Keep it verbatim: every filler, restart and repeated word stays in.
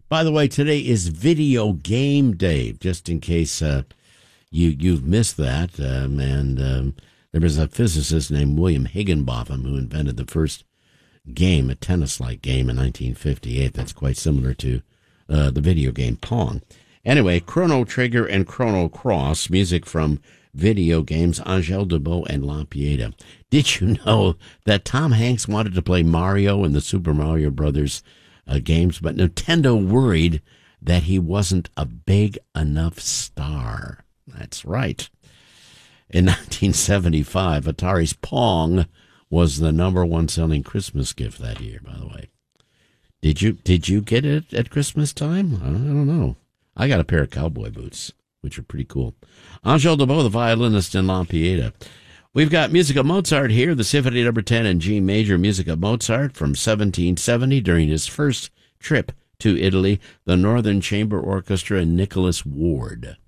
By the way, today is Video Game Day, just in case uh, you, you've missed that. Um, and um, there was a physicist named William Higginbotham who invented the first game, a tennis-like game in nineteen fifty-eight that's quite similar to uh, the video game Pong. Anyway, Chrono Trigger and Chrono Cross, music from video games, Angel Debo and La Pieta. Did you know that Tom Hanks wanted to play Mario in the Super Mario Brothers uh, games, but Nintendo worried that he wasn't a big enough star? That's right. In nineteen seventy-five, Atari's Pong was the number one selling Christmas gift that year, by the way. Did you did you get it at Christmas time? I don't, I don't know. I got a pair of cowboy boots, which are pretty cool. Angel Debo, the violinist in La Pieta. We've got music of Mozart here, the Symphony Number ten in G major, music of Mozart from seventeen seventy during his first trip to Italy, the Northern Chamber Orchestra and Nicholas Ward.